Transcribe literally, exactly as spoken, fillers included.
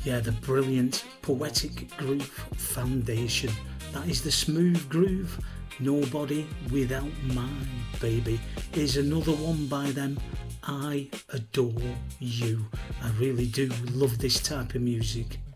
Yeah, the brilliant Poetic Groove Foundation. That is the smooth groove. Nobody Without Mine, baby. Here's another one by them. I Adore You. I really do love this type of music.